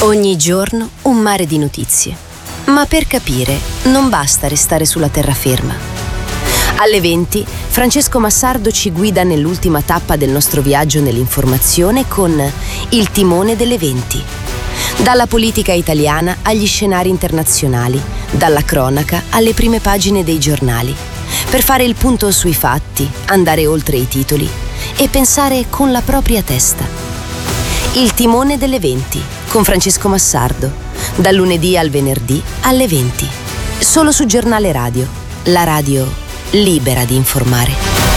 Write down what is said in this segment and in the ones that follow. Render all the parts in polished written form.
Ogni giorno un mare di notizie. Ma per capire non basta restare sulla terraferma. Alle 20 Francesco Massardo ci guida nell'ultima tappa del nostro viaggio nell'informazione con Il timone delle 20. Dalla politica italiana agli scenari internazionali, dalla cronaca alle prime pagine dei giornali, per fare il punto sui fatti, andare oltre i titoli e pensare con la propria testa. Il timone delle 20 con Francesco Massardo, dal lunedì al venerdì alle 20, solo su Giornale Radio, la radio libera di informare.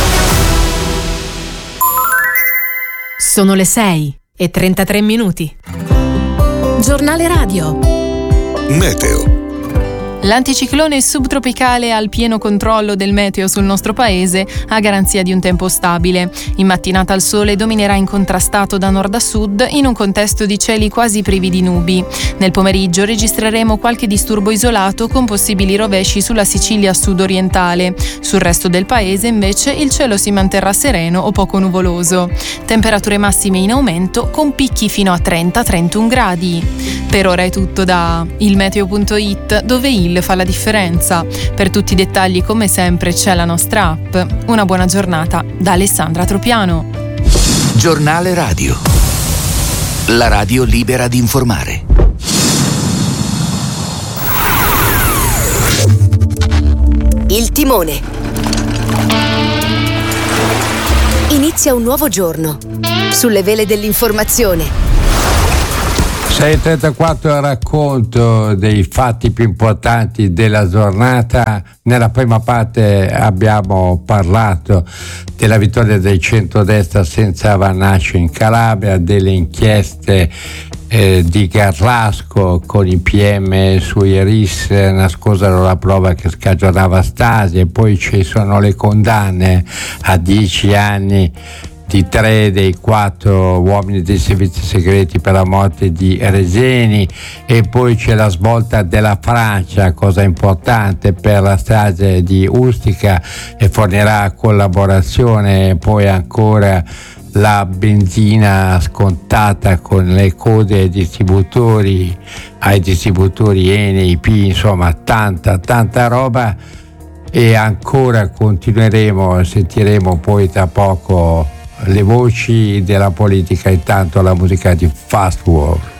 Sono le 6:33. Giornale Radio. Meteo. L'anticiclone subtropicale ha il pieno controllo del meteo sul nostro paese a garanzia di un tempo stabile. In mattinata il sole dominerà incontrastato da nord a sud in un contesto di cieli quasi privi di nubi. Nel pomeriggio registreremo qualche disturbo isolato con possibili rovesci sulla Sicilia sud-orientale. Sul resto del paese invece il cielo si manterrà sereno o poco nuvoloso. Temperature massime in aumento con picchi fino a 30-31 gradi. Per ora è tutto da ilmeteo.it, dove il fa la differenza. Per tutti i dettagli, come sempre, c'è la nostra app. Una buona giornata da Alessandra Tropiano. Giornale Radio. La radio libera di informare. Il timone. Inizia un nuovo giorno sulle vele dell'informazione. 6:34 racconto dei fatti più importanti della giornata. Nella prima parte abbiamo parlato della vittoria del centrodestra senza Vannacci in Calabria, delle inchieste di Garlasco con i PM sui RIS nascosero la prova che scagionava Stasi, e poi ci sono le condanne a 10 anni di 3 dei 4 uomini dei servizi segreti per la morte di Reseni, e poi c'è la svolta della Francia, cosa importante per la strage di Ustica, e fornirà collaborazione, e poi ancora la benzina scontata con le code ai distributori Eni, IP, insomma tanta roba. E ancora continueremo, sentiremo poi tra poco le voci della politica, intanto la musica di Fast World.